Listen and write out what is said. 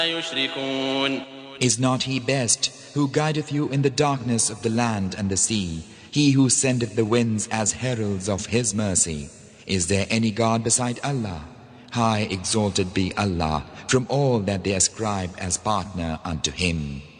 يشركون. Is not He best, who guideth you in the darkness of the land and the sea, He who sendeth the winds as heralds of His mercy? Is there any God beside Allah? High exalted be Allah from all that they ascribe as partner unto Him.